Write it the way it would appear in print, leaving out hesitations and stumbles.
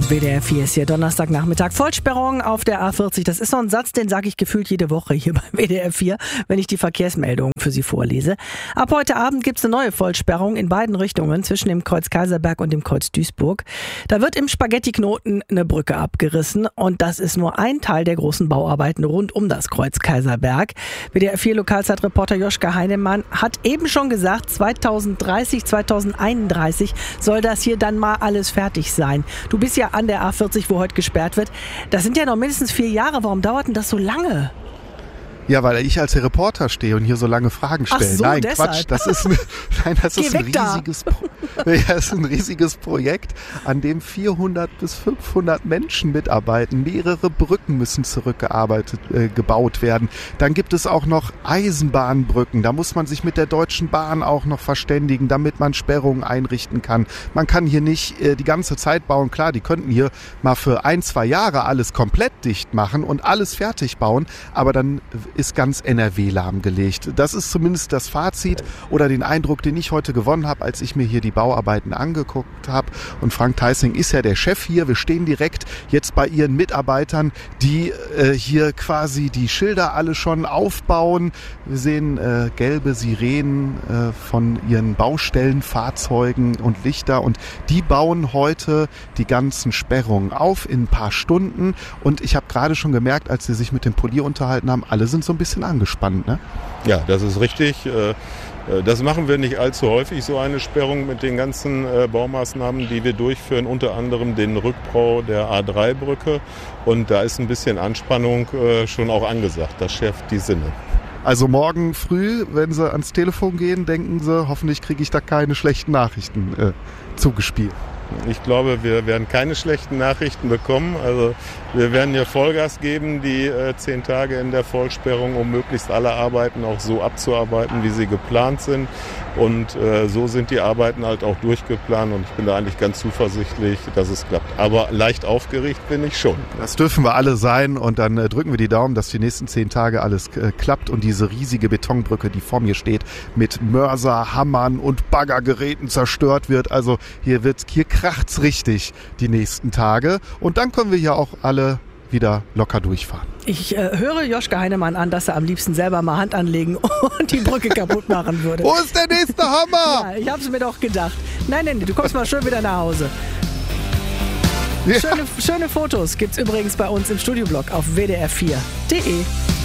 WDR 4 ist hier Donnerstagnachmittag. Vollsperrung auf der A40. Das ist so ein Satz, den sage ich gefühlt jede Woche hier bei WDR 4, wenn ich die Verkehrsmeldungen für Sie vorlese. Ab heute Abend gibt es eine neue Vollsperrung in beiden Richtungen zwischen dem Kreuz Kaiserberg und dem Kreuz Duisburg. Da wird im Spaghettiknoten eine Brücke abgerissen und das ist nur ein Teil der großen Bauarbeiten rund um das Kreuz Kaiserberg. WDR 4 Lokalzeitreporter Joschka Heinemann hat eben schon gesagt, 2030, 2031 soll das hier dann mal alles fertig sein. Du bist ja an der A40, wo heute gesperrt wird. Das sind ja noch mindestens 4 Jahre. Warum dauert denn das so lange? Ja, weil ich als Reporter stehe und hier so lange Fragen stelle. Ach so, nein, deshalb. Quatsch, das ist ein riesiges Projekt, an dem 400 bis 500 Menschen mitarbeiten. Mehrere Brücken müssen gebaut werden. Dann gibt es auch noch Eisenbahnbrücken. Da muss man sich mit der Deutschen Bahn auch noch verständigen, damit man Sperrungen einrichten kann. Man kann hier nicht die ganze Zeit bauen. Klar, die könnten hier mal für 1-2 Jahre alles komplett dicht machen und alles fertig bauen, aber dann ist ganz NRW lahmgelegt. Das ist zumindest das Fazit oder den Eindruck, den ich heute gewonnen habe, als ich mir hier die Bauarbeiten angeguckt habe. Und Frank Theissing ist ja der Chef hier. Wir stehen direkt jetzt bei ihren Mitarbeitern, die hier quasi die Schilder alle schon aufbauen. Wir sehen gelbe Sirenen von ihren Baustellenfahrzeugen und Lichter und die bauen heute die ganzen Sperrungen auf in ein paar Stunden. Und ich habe gerade schon gemerkt, als sie sich mit dem Polier unterhalten haben, alle sind so ein bisschen angespannt, ne? Ja, das ist richtig. Das machen wir nicht allzu häufig, so eine Sperrung mit den ganzen Baumaßnahmen, die wir durchführen, unter anderem den Rückbau der A3-Brücke. Und da ist ein bisschen Anspannung schon auch angesagt. Das schärft die Sinne. Also morgen früh, wenn Sie ans Telefon gehen, denken Sie, hoffentlich kriege ich da keine schlechten Nachrichten zugespielt. Ich glaube, wir werden keine schlechten Nachrichten bekommen. Also wir werden hier Vollgas geben, die 10 Tage in der Vollsperrung, um möglichst alle Arbeiten auch so abzuarbeiten, wie sie geplant sind. Und so sind die Arbeiten halt auch durchgeplant und ich bin da eigentlich ganz zuversichtlich, dass es klappt. Aber leicht aufgeregt bin ich schon. Das dürfen wir alle sein und dann drücken wir die Daumen, dass die nächsten 10 Tage alles klappt und diese riesige Betonbrücke, die vor mir steht, mit Mörser, Hammern und Baggergeräten zerstört wird. Also hier kracht's richtig die nächsten Tage und dann können wir hier auch alle wieder locker durchfahren. Ich höre Joschka Heinemann an, dass er am liebsten selber mal Hand anlegen und die Brücke kaputt machen würde. Wo ist der nächste Hammer? Ja, ich hab's mir doch gedacht. Nein, du kommst mal schön wieder nach Hause. Ja. Schöne Fotos gibt's übrigens bei uns im Studioblog auf wdr4.de.